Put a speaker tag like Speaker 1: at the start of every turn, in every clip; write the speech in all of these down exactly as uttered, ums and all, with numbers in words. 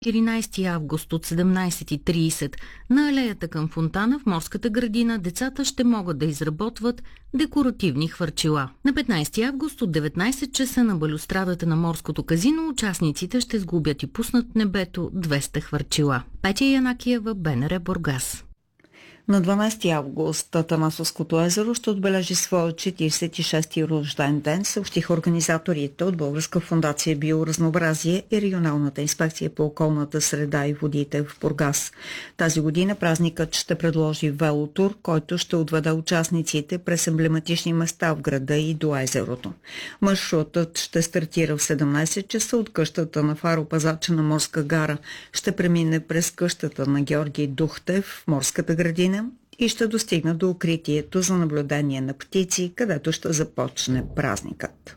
Speaker 1: четиринайсети август от седемнайсет и трийсет на алеята към фонтана в Морската градина децата ще могат да изработват декоративни хвърчила. На петнайсети август от деветнайсет часа на балюстрадата на Морското казино участниците ще сглобят и пуснат в небето двеста хвърчила. Петя Янакиева, БНР Бургас.
Speaker 2: На дванайсети август Атанасовското езеро ще отбележи своя четирийсет и шести рожден ден, съобщиха организаторите от Българска фондация Биоразнообразие и Регионалната инспекция по околната среда и водите в Бургас. Тази година празникът ще предложи велотур, който ще отведе участниците през емблематични места в града и до езерото. Маршрутът ще стартира в седемнайсет часа от къщата на фаропазача на Морска гара, ще премине през къщата на Георги Духтев в Морската градина и ще достигна до укритието за наблюдение на птици, където ще започне празникът.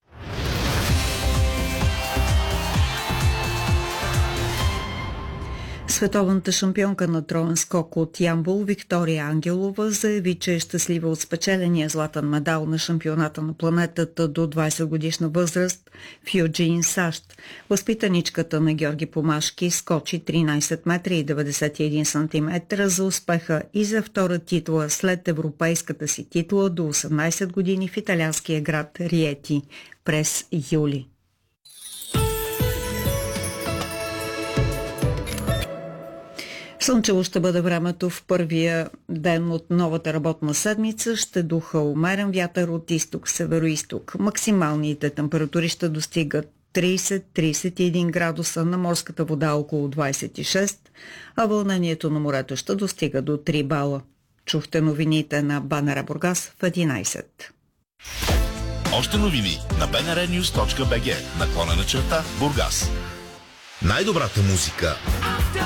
Speaker 2: Световната шампионка на троен скок от Ямбол Виктория Ангелова заяви, че е щастлива от спечеления златен медал на шампионата на планетата до двайсет годишна възраст в Юджин, САЩ. Възпитаничката на Георги Помашки скочи тринайсет метра и деветдесет и един сантиметра за успеха и за втора титла след европейската си титла до осемнайсет години в италианския град Риети през юли. Слънчево ще бъде времето в първия ден от новата работна седмица. Ще духа умерен вятър от изток, северо-изток. Максималните температури ще достигат трийсет до трийсет и един градуса, на морската вода около двайсет и шест, а вълнението на морето ще достига до три бала. Чухте новините на БНР Бургас в единайсет.
Speaker 3: Още новини на би ен ар нюз точка би джи, наклонена черта Бургас. Най-добрата музика